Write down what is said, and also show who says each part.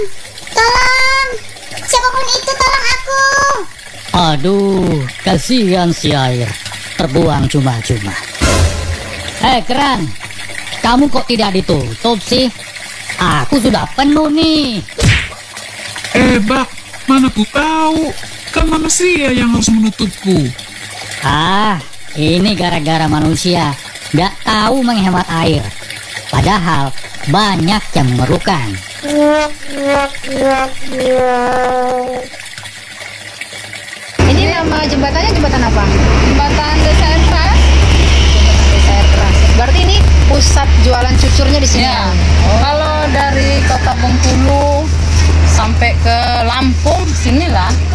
Speaker 1: Tolong, siapapun itu tolong aku.
Speaker 2: Aduh, kasihan si air, terbuang cuma-cuma. Keran, kamu kok tidak ditutup sih? Aku sudah penuh nih.
Speaker 3: Bak, mana ku tahu? Kan manusia yang harus menutupku.
Speaker 2: Ini gara-gara manusia nggak tahu menghemat air. Padahal banyak yang memerlukan.
Speaker 4: Ini nama jembatannya jembatan apa? Jembatan Desa Ertra. Jembatan Desa Ertra. Berarti ini pusat jualan cucurnya di sini ya?
Speaker 5: Kalau dari kota Bengkulu sampai ke Lampung sinilah